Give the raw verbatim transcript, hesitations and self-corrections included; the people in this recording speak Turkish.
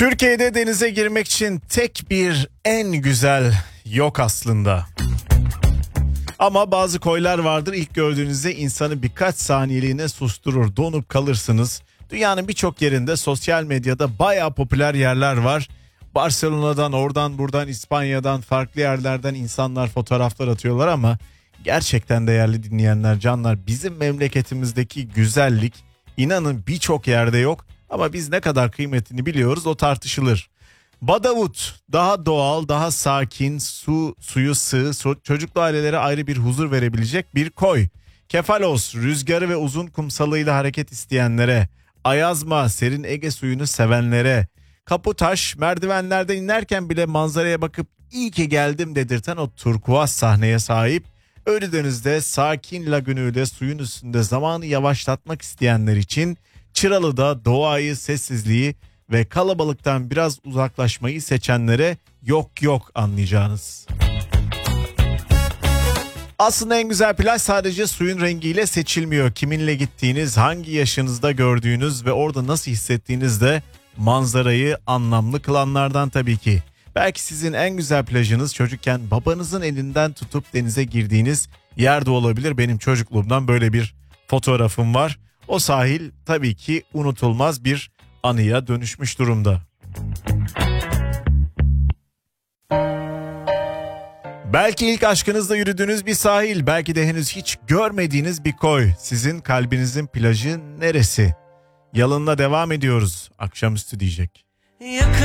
Türkiye'de denize girmek için tek bir en güzel yok aslında. Ama bazı koylar vardır, ilk gördüğünüzde insanı birkaç saniyeliğine susturur, donup kalırsınız. Dünyanın birçok yerinde sosyal medyada bayağı popüler yerler var. Barcelona'dan, oradan buradan, İspanya'dan, farklı yerlerden insanlar fotoğraflar atıyorlar ama gerçekten değerli dinleyenler, canlar, bizim memleketimizdeki güzellik inanın birçok yerde yok. Ama biz ne kadar kıymetini biliyoruz, o tartışılır. Badavut daha doğal, daha sakin, su suyu sığ, çocuklu ailelere ayrı bir huzur verebilecek bir koy. Kefalos rüzgarı ve uzun kumsalıyla hareket isteyenlere, Ayazma serin Ege suyunu sevenlere, Kaputaş merdivenlerden inerken bile manzaraya bakıp iyi ki geldim dedirten o turkuaz sahneye sahip. Ölüdeniz'de sakin lagünüyle suyun üstünde zamanı yavaşlatmak isteyenler için, Çıralı'da doğayı, sessizliği ve kalabalıktan biraz uzaklaşmayı seçenlere yok yok anlayacağınız. Aslında en güzel plaj sadece suyun rengiyle seçilmiyor. Kiminle gittiğiniz, hangi yaşınızda gördüğünüz ve orada nasıl hissettiğiniz de manzarayı anlamlı kılanlardan tabii ki. Belki sizin en güzel plajınız çocukken babanızın elinden tutup denize girdiğiniz yerde olabilir. Benim çocukluğumdan böyle bir fotoğrafım var. O sahil tabii ki unutulmaz bir anıya dönüşmüş durumda. Belki ilk aşkınızla yürüdüğünüz bir sahil, belki de henüz hiç görmediğiniz bir koy. Sizin kalbinizin plajı neresi? Yalınla devam ediyoruz. Akşamüstü diyecek.